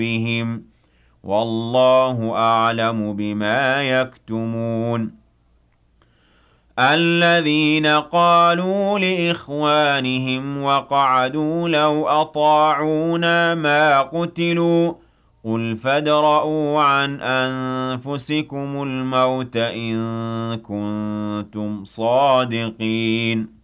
بهم والله أعلم بما يكتمون الذين قالوا لإخوانهم وقعدوا لو أطاعونا ما قتلوا قل فادرءوا عن أنفسكم الموت إن كنتم صادقين